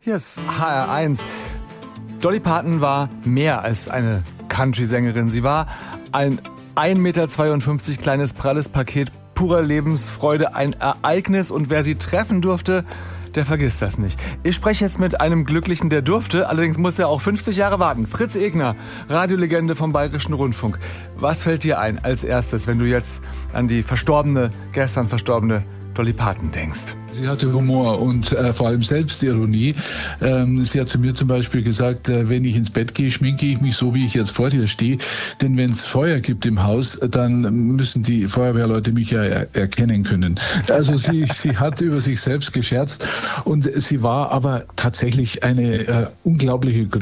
Hier ist HR1. Dolly Parton war mehr als eine Country-Sängerin. Sie war ein 1,52 Meter kleines, pralles Paket purer Lebensfreude, ein Ereignis. Und wer sie treffen durfte, der vergisst das nicht. Ich spreche jetzt mit einem Glücklichen, der durfte. Allerdings muss er auch 50 Jahre warten. Fritz Egner, Radiolegende vom Bayerischen Rundfunk. Was fällt dir ein als erstes, wenn du jetzt an die gestern verstorbene Dolly Parton denkst? Sie hatte Humor und vor allem Selbstironie. Sie hat zu mir zum Beispiel gesagt, wenn ich ins Bett gehe, schminke ich mich so, wie ich jetzt vor dir stehe. Denn wenn es Feuer gibt im Haus, dann müssen die Feuerwehrleute mich ja erkennen können. Also sie hat über sich selbst gescherzt und sie war aber tatsächlich eine unglaubliche